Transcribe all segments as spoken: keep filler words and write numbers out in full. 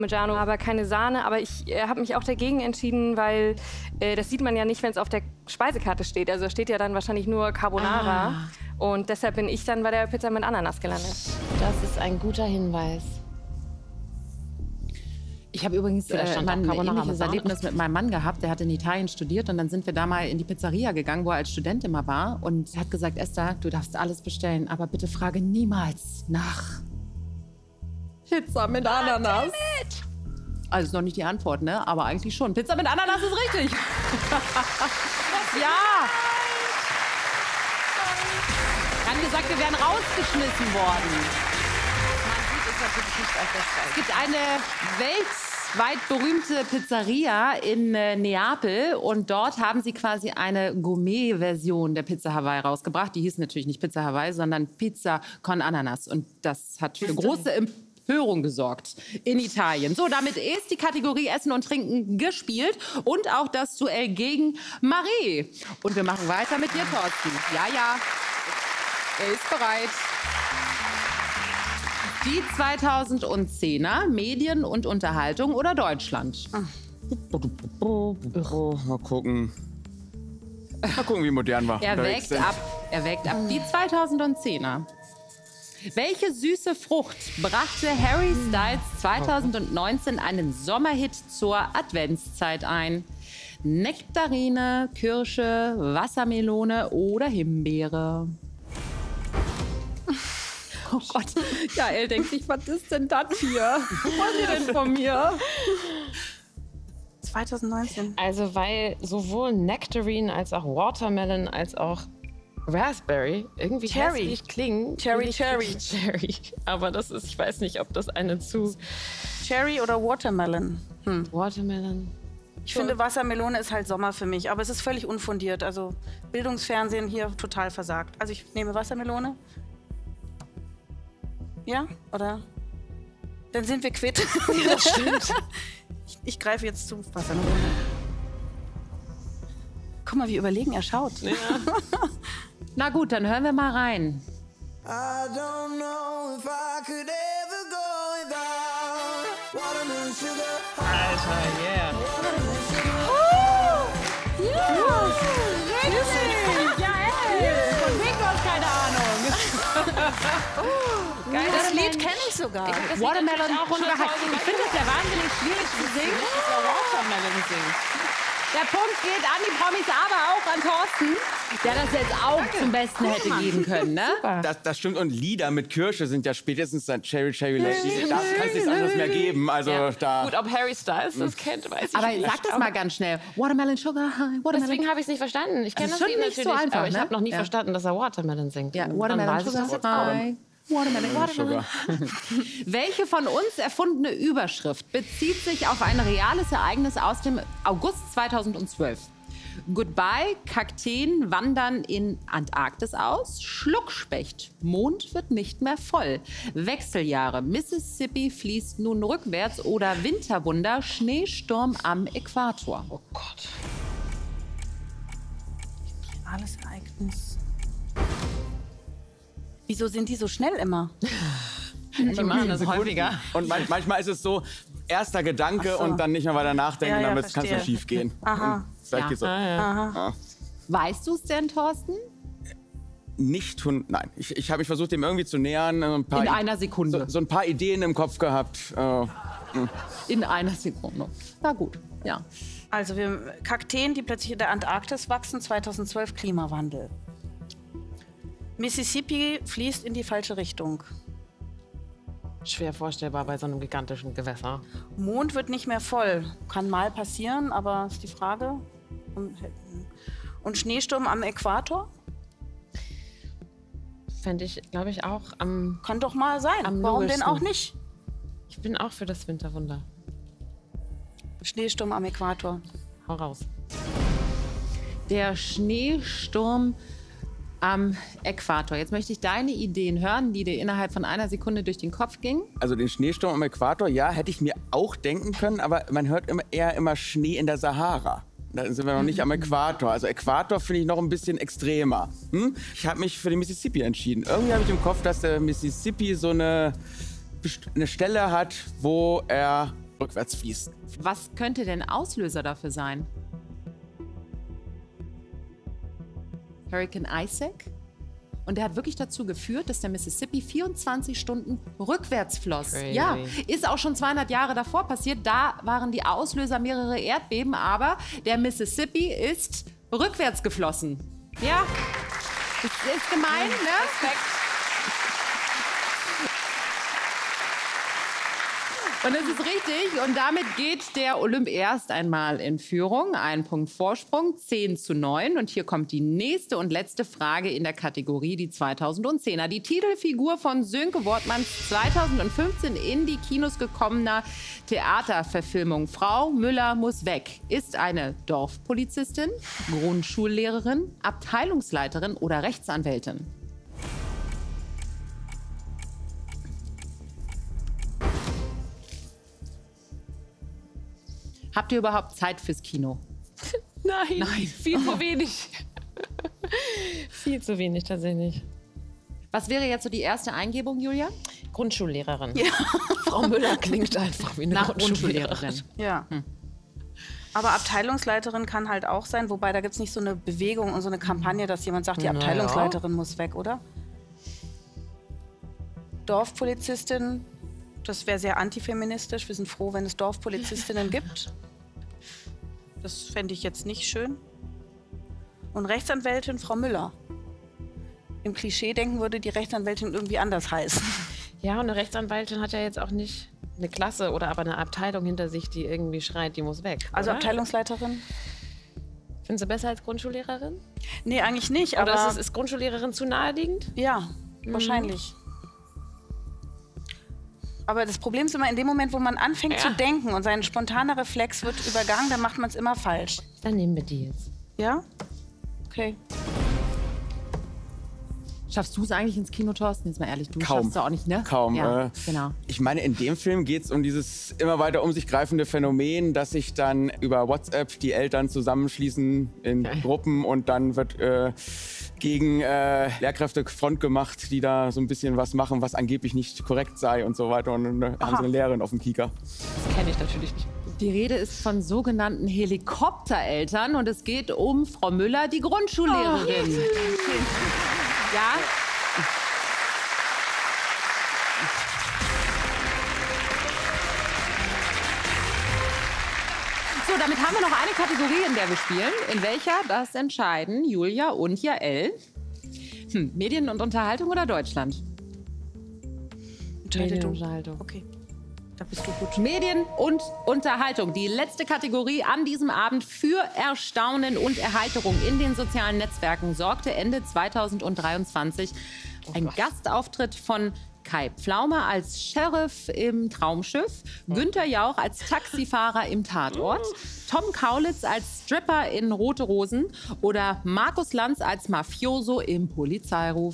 Parmigiano, aber keine Sahne. Aber ich äh, habe mich auch dagegen entschieden, weil äh, das sieht man ja nicht, wenn es auf der Speisekarte steht. Also da steht ja dann wahrscheinlich nur Carbonara. Ah. Und deshalb bin ich dann bei der Pizza mit Ananas gelandet. Das ist ein guter Hinweis. Ich habe übrigens äh, ein ähnliches Erlebnis mit meinem Mann gehabt. Der hat in Italien studiert und dann sind wir da mal in die Pizzeria gegangen, wo er als Student immer war. Und hat gesagt, Esther, du darfst alles bestellen, aber bitte frage niemals nach Pizza mit Ananas. Also ist noch nicht die Antwort, ne? Aber eigentlich schon. Pizza mit Ananas ist richtig. Ja. Wir haben gesagt, wir wären rausgeschmissen worden. Es gibt eine weltweit berühmte Pizzeria in äh, Neapel und dort haben sie quasi eine Gourmet-Version der Pizza Hawaii rausgebracht. Die hieß natürlich nicht Pizza Hawaii, sondern Pizza con Ananas. Und das hat für große Empörung gesorgt in Italien. So, damit ist die Kategorie Essen und Trinken gespielt und auch das Duell gegen Marie. Und wir machen weiter mit dir, Thorsten. Ja, ja, er ist bereit. Die zweitausendzehner, Medien und Unterhaltung oder Deutschland? Oh, mal gucken. Mal gucken, wie modern wir er unterwegs wägt sind. ab. Er wägt ab. Die zweitausendzehner. Welche süße Frucht brachte Harry Styles zweitausendneunzehn einen Sommerhit zur Adventszeit ein? Nektarine, Kirsche, Wassermelone oder Himbeere? Oh Gott, ja, Elle denkt sich, was ist denn das hier? Was wollt ihr denn von mir? zweitausendneunzehn. Also weil sowohl Nectarine als auch Watermelon als auch Raspberry irgendwie Cherry. hässlich klingen. Cherry, Cherry. Cherry. Aber das ist, ich weiß nicht, ob das eine zu... Cherry oder Watermelon? Hm. Watermelon. Ich finde, Wassermelone ist halt Sommer für mich, aber es ist völlig unfundiert. Also Bildungsfernsehen hier total versagt. Also ich nehme Wassermelone. Ja, oder? Dann sind wir quitt. Ja, das stimmt. Ich, ich greife jetzt zu Wassermelone. Guck mal, wie überlegen er schaut. Ja. Na gut, dann hören wir mal rein. I don't know if I could ever go without watermelon sugar. Alter, yeah. Oh! Ja! Richtig! Ja, ey! Von Bingo hast keine Ahnung. Geil, das Lied kenne ich sogar. Ich das Watermelon auch schon Ich finde das ja wahnsinnig schwierig zu singen. Watermelon singen. Der Punkt geht an die Promis, aber auch an Thorsten, der das jetzt auch Danke. zum Besten hätte geben können, ne? Das, das stimmt. Und Lieder mit Kirsche sind ja spätestens dann Cherry Cherry Lady. Da kann es nichts anderes mehr geben. Also Ja. da. Gut, ob Harry Styles das kennt, weiß ich Aber nicht. sag das mal ganz schnell. Watermelon Sugar High, Watermelon. Deswegen habe ich es nicht verstanden. Ich kenne Das das, ist schon Lied nicht so natürlich, einfach, aber ich ne? habe noch nie Ja. verstanden, dass er Watermelon singt. Ja, Und Watermelon dann weiß ich, Sugar dass jetzt High. Watermelon, Watermelon. Sugar. Welche von uns erfundene Überschrift bezieht sich auf ein reales Ereignis aus dem August zweitausendzwölf? Goodbye, Kakteen wandern in Antarktis aus. Schluckspecht, Mond wird nicht mehr voll. Wechseljahre, Mississippi fließt nun rückwärts oder Winterwunder, Schneesturm am Äquator. Oh Gott. Alles Ereignis. Wieso sind die so schnell immer? Die machen das häufiger. Und man, manchmal ist es so, erster Gedanke So. und dann nicht mehr weiter nachdenken, Ja, ja, damit kann es verstehe. schief gehen. Aha. Vielleicht Ja. geht's so. Ah, ja. Aha. Weißt du es denn, Thorsten? Nicht hun nein. Ich, ich habe mich versucht, dem irgendwie zu nähern. Ein paar In I- einer Sekunde. So, so ein paar Ideen im Kopf gehabt. Äh, In einer Sekunde. Na gut, ja. Also wir Kakteen, die plötzlich in der Antarktis wachsen, zweitausendzwölf Klimawandel. Mississippi fließt in die falsche Richtung. Schwer vorstellbar bei so einem gigantischen Gewässer. Mond wird nicht mehr voll. Kann mal passieren, aber ist die Frage. Und Schneesturm am Äquator? Fände ich, glaube ich, auch am... Kann doch mal sein. Am Warum denn logischsten. auch nicht? Ich bin auch für das Winterwunder. Schneesturm am Äquator. Hau raus. Der Schneesturm am Äquator. Jetzt möchte ich deine Ideen hören, die dir innerhalb von einer Sekunde durch den Kopf gingen. also den Schneesturm am Äquator, ja, hätte ich mir auch denken können, aber man hört immer, eher immer Schnee in der Sahara. Da sind wir noch nicht am Äquator. Also Äquator finde ich noch ein bisschen extremer. Hm? Ich habe mich für den Mississippi entschieden. Irgendwie habe ich im Kopf, dass der Mississippi so eine, eine Stelle hat, wo er rückwärts fließt. Was könnte denn Auslöser dafür sein? Hurricane Isaac? Und der hat wirklich dazu geführt, dass der Mississippi vierundzwanzig Stunden rückwärts floss. Crazy. Ja, ist auch schon zweihundert Jahre davor passiert. Da waren die Auslöser mehrere Erdbeben, aber der Mississippi ist rückwärts geflossen. Ja, das ist gemein, ne? Und das ist richtig. Und damit geht der Olymp erst einmal in Führung. Ein Punkt Vorsprung, zehn zu neun. Und hier kommt die nächste und letzte Frage in der Kategorie die zweitausendzehner. Die Titelfigur von Sönke Wortmanns zweitausendfünfzehn in die Kinos gekommener Theaterverfilmung Frau Müller muss weg ist eine Dorfpolizistin, Grundschullehrerin, Abteilungsleiterin oder Rechtsanwältin. Habt ihr überhaupt Zeit fürs Kino? Nein, Nein. viel zu wenig. Viel zu wenig tatsächlich. Was wäre jetzt so die erste Eingebung, Julia? Grundschullehrerin. Ja. Frau Müller klingt einfach wie eine Nach Grundschullehrerin. Grundschullehrerin. Ja. Aber Abteilungsleiterin kann halt auch sein, wobei da gibt es nicht so eine Bewegung und so eine Kampagne, dass jemand sagt, die Naja. Abteilungsleiterin muss weg, oder? Dorfpolizistin, das wäre sehr antifeministisch. Wir sind froh, wenn es Dorfpolizistinnen gibt. Das fände ich jetzt nicht schön. Und Rechtsanwältin Frau Müller. Im Klischee denken würde die Rechtsanwältin irgendwie anders heißen. Ja, und eine Rechtsanwältin hat ja jetzt auch nicht eine Klasse oder aber eine Abteilung hinter sich, die irgendwie schreit, die muss weg. Also oder? Abteilungsleiterin? Finden Sie besser als Grundschullehrerin? Nee, eigentlich nicht. Oder Aber ist, es, ist Grundschullehrerin zu naheliegend? ja, wahrscheinlich. Aber das Problem ist immer, in dem Moment, wo man anfängt Ja. zu denken und sein spontaner Reflex wird übergangen, dann macht man es immer falsch. Dann nehmen wir die jetzt. Ja? Okay. Schaffst du es eigentlich ins Kino, Thorsten? Jetzt mal ehrlich, du Kaum. schaffst es auch nicht, ne? Kaum. Ja, äh, genau. Ich meine, in dem Film geht es um dieses immer weiter um sich greifende Phänomen, dass sich dann über WhatsApp die Eltern zusammenschließen in Geil. Gruppen und dann wird äh, gegen äh, Lehrkräfte Front gemacht, die da so ein bisschen was machen, was angeblich nicht korrekt sei und so weiter. Und dann haben sie eine Lehrerin auf dem Kieker. Das kenne ich natürlich nicht. Die Rede ist von sogenannten Helikoptereltern und es geht um Frau Müller, die Grundschullehrerin. Ja? So, damit haben wir noch eine Kategorie, in der wir spielen. In welcher? Das entscheiden Julia und Jael. Hm, Medien und Unterhaltung oder Deutschland? Entscheide du. Medienunterhaltung. Okay. Da bist du gut. Medien und Unterhaltung. Die letzte Kategorie an diesem Abend für Erstaunen und Erheiterung in den sozialen Netzwerken sorgte Ende zweitausenddreiundzwanzig ein Gastauftritt von Kai Pflaume als Sheriff im Traumschiff, Günther Jauch als Taxifahrer im Tatort, Tom Kaulitz als Stripper in Rote Rosen oder Markus Lanz als Mafioso im Polizeiruf.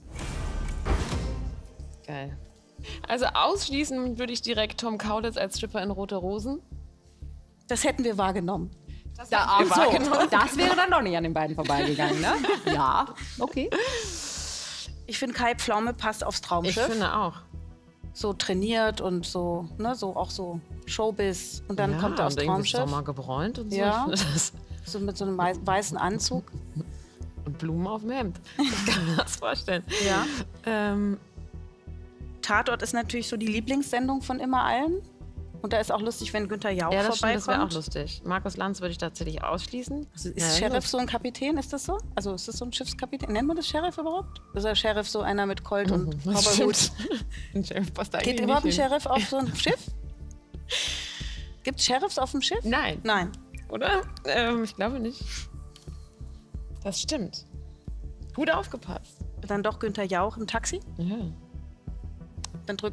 Geil. Also ausschließen würde ich direkt Tom Kaulitz als Stripper in Rote Rosen. Das hätten wir wahrgenommen. Da, ach so, das wäre dann doch nicht an den beiden vorbeigegangen, ne? Ja, okay. Ich finde, Kai Pflaume passt aufs Ich Traumschiff. finde auch. So trainiert und so, ne, so auch so Showbiz. Und dann ja, kommt er aufs und irgendwie Traumschiff. Sommer gebräunt und so. Ja. Ich finde das. So mit so einem wei- weißen Anzug. Und Blumen auf dem Hemd. Ich kann mir das vorstellen. Ja. Ähm, Tatort ist natürlich so die Lieblingssendung von immer allen. Und da ist auch lustig, wenn Günther Jauch ja, das stimmt, das wäre auch vorbeikommt. lustig. Markus Lanz würde ich tatsächlich ausschließen. Also ist Ja, Sheriff gut. so ein Kapitän? Ist das so? Also ist das so ein Schiffskapitän? Nennt man das Sheriff überhaupt? Ist der Sheriff so einer mit Colt und Das Cowboyhut? stimmt. Ein Sheriff passt eigentlich Geht überhaupt ein nicht hin. Sheriff auf so ein Schiff? Gibt es Sheriffs auf dem Schiff? Nein, Nein. oder? Ähm, ich glaube nicht. Das stimmt. Gut aufgepasst. Dann doch Günther Jauch im Taxi? Ja. Dann drück.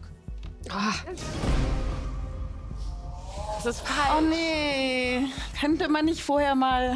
Das ist Oh nee, könnte man nicht vorher mal...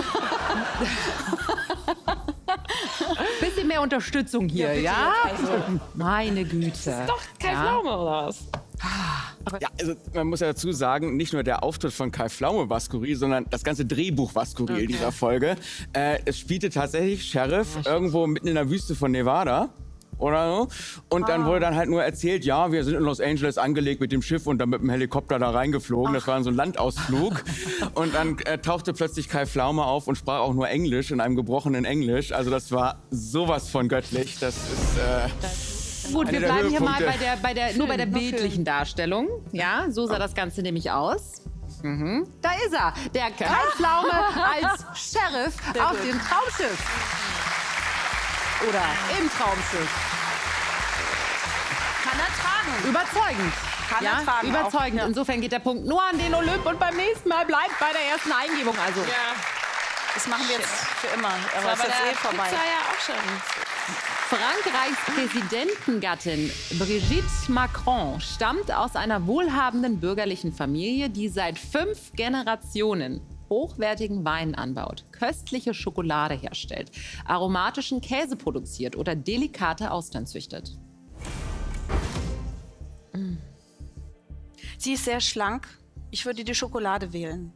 Bisschen mehr Unterstützung hier, ja? Meine Güte. doch kein ja. Pflaume, oder was? Ja, also man muss ja dazu sagen, nicht nur der Auftritt von Kai Pflaume war skurril, sondern das ganze Drehbuch war skurril dieser Folge. Äh, es spielte tatsächlich Sheriff irgendwo mitten in der Wüste von Nevada. oder so. Und dann wurde dann halt nur erzählt, ja, wir sind in Los Angeles angelegt mit dem Schiff und dann mit dem Helikopter da reingeflogen. Das war dann so ein Landausflug. Und dann äh, tauchte plötzlich Kai Pflaume auf und sprach auch nur Englisch, in einem gebrochenen Englisch. Also das war sowas von göttlich. Das ist... Äh, Gut, wir der bleiben hier mal Höhepunkte. bei der, bei der, nur bei der bildlichen Darstellung. Ja, so sah das Ganze nämlich aus. Mhm. Da ist er, der Kai Pflaume als Sheriff auf dem Traumschiff. Oder im Traumschiff. Kann er tragen. Überzeugend. Kann ja, er tragen. überzeugend. Auch, ja. Insofern geht der Punkt nur an den Olymp und beim nächsten Mal bleibt bei der ersten Eingebung. Also. Das machen wir jetzt für immer. Aber Das es war ist bei eh der vorbei. Pizza ja auch schon. Frankreichs Präsidentengattin Brigitte Macron stammt aus einer wohlhabenden bürgerlichen Familie, die seit fünf Generationen hochwertigen Wein anbaut, köstliche Schokolade herstellt, aromatischen Käse produziert oder delikate Austern züchtet. Sie ist sehr schlank. Ich würde die Schokolade wählen.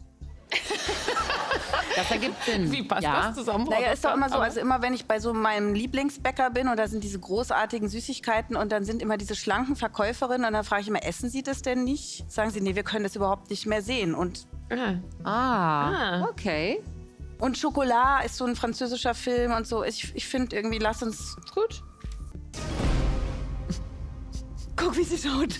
Das ergibt Sinn. Wie passt ja. das zusammen? Naja, ist doch immer so, Aber- also immer wenn ich bei so meinem Lieblingsbäcker bin und da sind diese großartigen Süßigkeiten und dann sind immer diese schlanken Verkäuferinnen und dann frage ich immer, essen Sie das denn nicht? Sagen sie, nee, wir können das überhaupt nicht mehr sehen. Und, Ah. Ah, Ah. okay. und Chocolat ist so ein französischer Film und so. Ich, ich finde irgendwie, lass uns... Gut. Guck, wie sie schaut.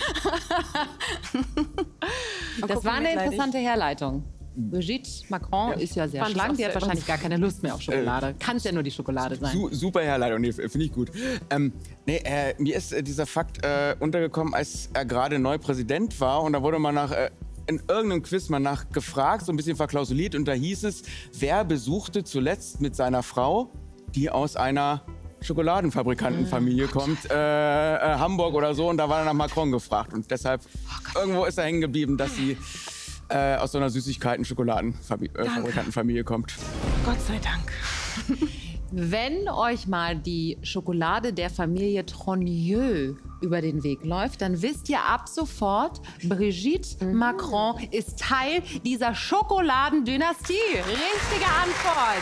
Das war eine interessante Herleitung. Brigitte Macron Ja. ist ja sehr Fand ich schlank, auch die hat sehr- wahrscheinlich gar keine Lust mehr auf Schokolade. Kann es ja nur die Schokolade sein. Su super Herleitung, nee, finde ich gut. Ähm, nee, äh, mir ist äh, dieser Fakt äh, untergekommen, als er gerade neu Präsident war und da wurde man nach... Äh, in irgendeinem Quiz mal nach gefragt, so ein bisschen verklausuliert und da hieß es, wer besuchte zuletzt mit seiner Frau, die aus einer Schokoladenfabrikantenfamilie kommt, äh, äh, Hamburg oder so, und da war er nach Macron gefragt und deshalb irgendwo ist er hängen geblieben, dass sie äh, aus so einer Süßigkeiten-Schokoladenfabrikantenfamilie kommt. Gott sei Dank. Wenn euch mal die Schokolade der Familie Trogneux über den Weg läuft, dann wisst ihr ab sofort, Brigitte Macron ist Teil dieser Schokoladendynastie. Richtige Antwort.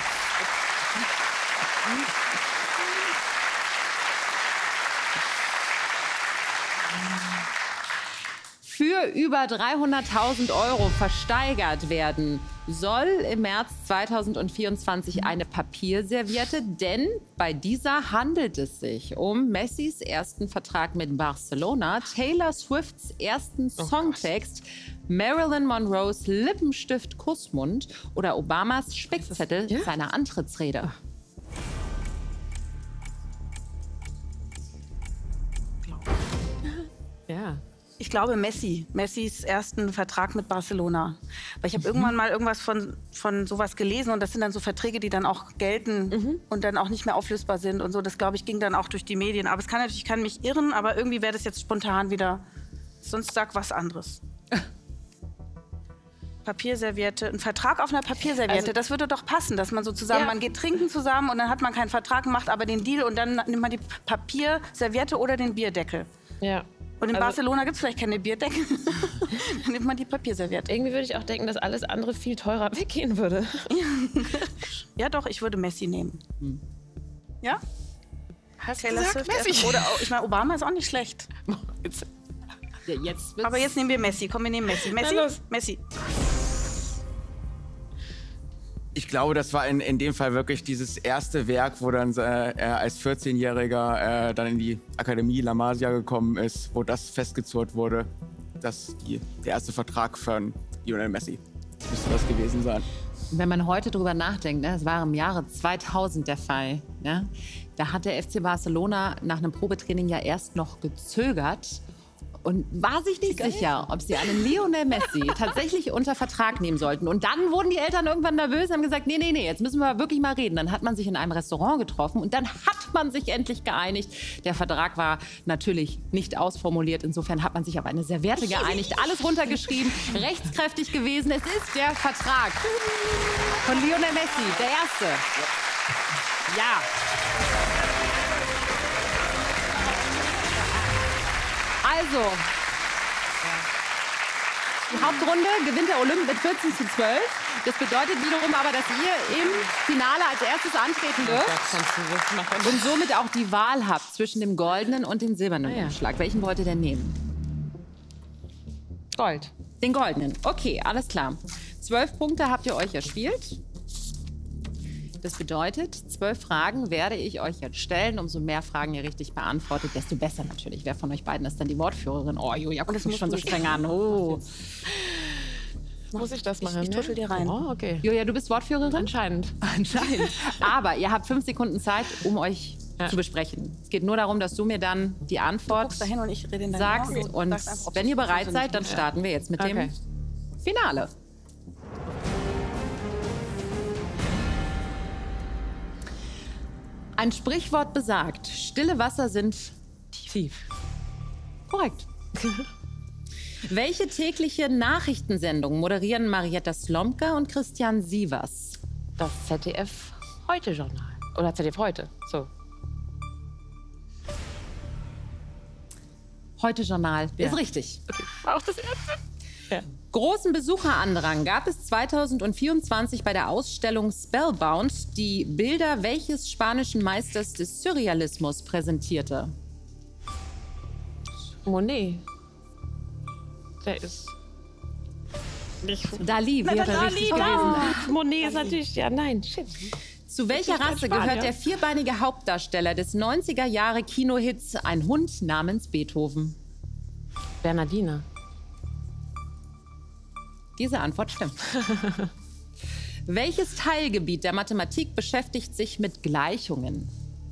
Für über dreihunderttausend Euro versteigert werden soll im März zweitausendvierundzwanzig eine Papierserviette, denn bei dieser handelt es sich um Messis ersten Vertrag mit Barcelona, Taylor Swifts ersten Songtext, Marilyn Monroes Lippenstift Kussmund oder Obamas Spickzettel seiner Antrittsrede. Ja. Ich glaube Messi, Messis ersten Vertrag mit Barcelona. Weil ich habe irgendwann mal irgendwas von, von sowas gelesen und das sind dann so Verträge, die dann auch gelten Mhm. und dann auch nicht mehr auflösbar sind und so. Das, glaube ich, ging dann auch durch die Medien. Aber es kann natürlich, ich kann mich irren, aber irgendwie wäre das jetzt spontan wieder, sonst sag was anderes. Papierserviette, ein Vertrag auf einer Papierserviette, Also- das würde doch passen, dass man so zusammen, Ja. man geht trinken zusammen und dann hat man keinen Vertrag, macht aber den Deal und dann nimmt man die Papierserviette oder den Bierdeckel. Ja. Und in Also- Barcelona gibt es vielleicht keine Bierdeckel. Dann nimmt man die Papierserviette. Irgendwie würde ich auch denken, dass alles andere viel teurer weggehen würde. Ja, doch, ich würde Messi nehmen. Ja? Hast Taylor Swift erst- Oder auch, ich meine, Obama ist auch nicht schlecht. Ja, jetzt wird's Aber jetzt nehmen wir Messi. Komm, wir nehmen Messi. Messi? Na los. Messi. Ich glaube, das war in, in dem Fall wirklich dieses erste Werk, wo dann äh, er als vierzehnjähriger äh, dann in die Akademie La Masia gekommen ist, wo das festgezurrt wurde, dass die, der erste Vertrag von Lionel Messi müsste das gewesen sein. Wenn man heute drüber nachdenkt, ne, das war im Jahre zweitausend der Fall, ne, da hat der F C Barcelona nach einem Probetraining ja erst noch gezögert und war sich nicht sicher, ob sie einen Lionel Messi tatsächlich unter Vertrag nehmen sollten. Und dann wurden die Eltern irgendwann nervös und haben gesagt, nee, nee, nee, jetzt müssen wir wirklich mal reden. Dann hat man sich in einem Restaurant getroffen und dann hat man sich endlich geeinigt. Der Vertrag war natürlich nicht ausformuliert. Insofern hat man sich auf eine Serviette geeinigt, alles runtergeschrieben, rechtskräftig gewesen. Es ist der Vertrag von Lionel Messi, der erste. Ja. Also, Die Hauptrunde gewinnt der Olymp mit vierzehn zu zwölf. Das bedeutet wiederum aber, dass ihr im Finale als erstes antreten dürft. Das kannst du das machen. Und somit auch die Wahl habt zwischen dem goldenen und dem silbernen Ah, ja. Umschlag. Welchen wollt ihr denn nehmen? Gold. Den goldenen. Okay, alles klar. Zwölf Punkte habt ihr euch erspielt. Das bedeutet, zwölf Fragen werde ich euch jetzt stellen. Umso mehr Fragen ihr richtig beantwortet, desto besser natürlich. Wer von euch beiden ist dann die Wortführerin? Oh, Julia, guck mich schon so streng an. Oh. Muss ich das machen? Ich tuschel dir rein. Oh, okay. Julia, du bist Wortführerin? Anscheinend. Anscheinend. Aber ihr habt fünf Sekunden Zeit, um euch Ja. zu besprechen. Es geht nur darum, dass du mir dann die Antwort Guckst dahin und ich rede in deine sagst. Augen Und sagst einfach, ob wenn es ihr bereit funktioniert. seid, dann starten wir jetzt mit Okay. dem Finale. Ein Sprichwort besagt, stille Wasser sind Tief. korrekt. Welche tägliche Nachrichtensendung moderieren Marietta Slomka und Christian Sievers? Das Z D F Heute-Journal. Oder Z D F Heute. So. Heute-Journal. Ja. Ist richtig. War auch das erste. Ja. Großen Besucherandrang gab es zweitausendvierundzwanzig bei der Ausstellung Spellbound, die Bilder welches spanischen Meisters des Surrealismus präsentierte. Monet. Der ist. Nicht. Dali wäre richtig gewesen. Monet ist natürlich. Ja, nein, shit. Zu welcher kein Rasse Spanier. gehört der vierbeinige Hauptdarsteller des neunziger Jahre Kinohits Ein Hund namens Beethoven? Bernardina. Diese Antwort stimmt. Welches Teilgebiet der Mathematik beschäftigt sich mit Gleichungen?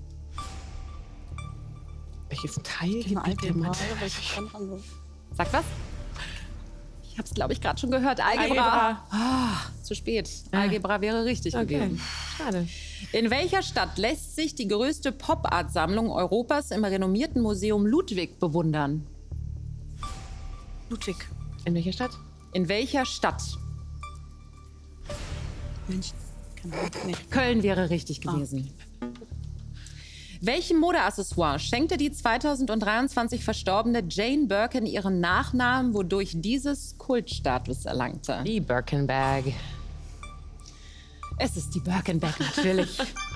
Welches Eine Teilgebiet der Algebra, Mathe? welches kann man so- Sag was? Ich habe es, glaube ich, gerade schon gehört. Algebra. Ah, zu spät. Algebra wäre richtig Okay. gewesen. Schade. In welcher Stadt lässt sich die größte Pop-Art-Sammlung Europas im renommierten Museum Ludwig bewundern? Ludwig. In welcher Stadt? In welcher Stadt? München. Keine Ahnung. Nee. Köln wäre richtig gewesen. Welchem Modeaccessoire schenkte die zweitausenddreiundzwanzig verstorbene Jane Birkin ihren Nachnamen, wodurch dieses Kultstatus erlangte? Die Birkenbag. Es ist die Birkenbag natürlich.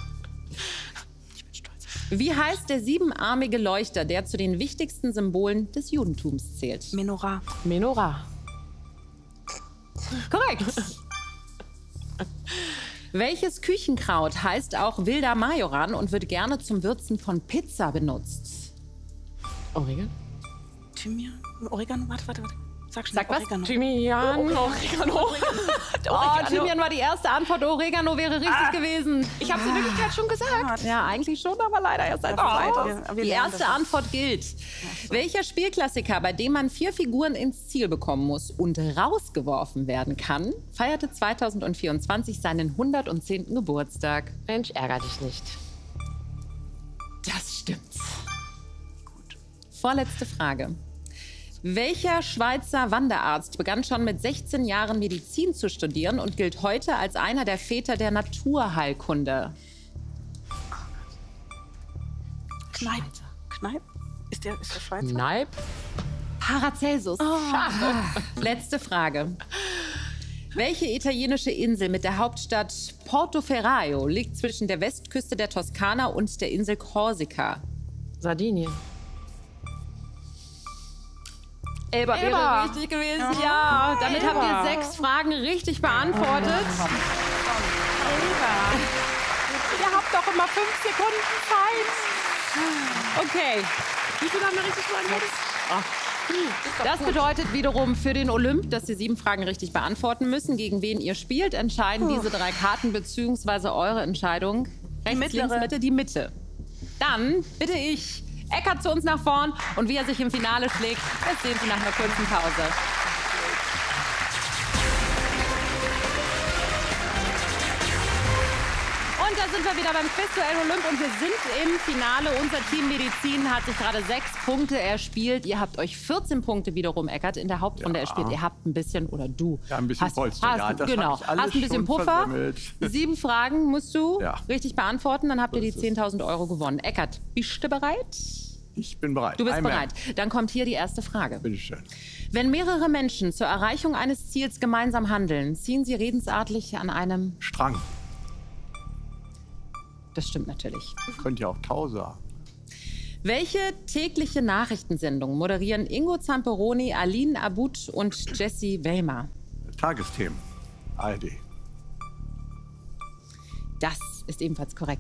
Wie heißt der siebenarmige Leuchter, der zu den wichtigsten Symbolen des Judentums zählt? Menorah. Menorah. Korrekt. Welches Küchenkraut heißt auch wilder Majoran und wird gerne zum Würzen von Pizza benutzt? Oregon? Thymian. Oregano. Warte, warte, warte. Sag schnell. Sag was? Oregano. Thymian. Oregano. Oh, Thymian war die erste Antwort. Oregano wäre richtig gewesen. Ich habe es in Wirklichkeit schon gesagt. Ja, eigentlich schon, aber leider erst als Oh. zweites. Wir- wir Die lernen erste das. Antwort gilt. Welcher Spielklassiker, bei dem man vier Figuren ins Ziel bekommen muss und rausgeworfen werden kann, feierte zweitausendvierundzwanzig seinen hundertzehnten Geburtstag? Mensch, ärger dich nicht. Das stimmt. Gut. Vorletzte Frage. Welcher Schweizer Wanderarzt begann schon mit sechzehn Jahren Medizin zu studieren und gilt heute als einer der Väter der Naturheilkunde? Kneipp. Kneipp? Ist der, ist der Schweizer? Nein. Paracelsus. Schade. Letzte Frage. Welche italienische Insel mit der Hauptstadt Portoferraio liegt zwischen der Westküste der Toskana und der Insel Korsika? Sardinien. Elba, Elba. wäre richtig gewesen, ja. Damit Elba. habt ihr sechs Fragen richtig beantwortet. Ihr habt doch immer fünf Sekunden Zeit. Okay. Wie viel haben wir richtig beantwortet? Das bedeutet wiederum für den Olymp, dass Sie sieben Fragen richtig beantworten müssen. Gegen wen ihr spielt, entscheiden diese drei Karten bzw. eure Entscheidung. Rechts, mittlere. links, Mitte, die Mitte. Dann bitte ich Eckart zu uns nach vorn und wie er sich im Finale schlägt, das sehen Sie nach einer kurzen Pause. Und da sind wir wieder beim Quizduell Olymp und wir sind im Finale. Unser Team Medizin hat sich gerade sechs Punkte erspielt. Ihr habt euch vierzehn Punkte wiederum, Eckart, in der Hauptrunde Ja. erspielt. Ihr habt ein bisschen, oder du, Ja, ein bisschen hast, Polster. hast, Ja, das genau, hab ich alles hast ein bisschen schon Puffer. versemmelt. Sieben Fragen musst du Ja. richtig beantworten, dann habt ihr So die ist es. zehntausend Euro gewonnen. Eckart, bist du bereit? Ich bin bereit. Du bist Einmal. bereit. Dann kommt hier die erste Frage. Bitte schön. Wenn mehrere Menschen zur Erreichung eines Ziels gemeinsam handeln, ziehen sie redensartlich an einem... Strang. Das stimmt natürlich. Könnte ja auch Tau sagen. Welche tägliche Nachrichtensendung moderieren Ingo Zamperoni, Aline Abud und Jessie Wellmer? Tagesthemen. A R D. Das ist ebenfalls korrekt.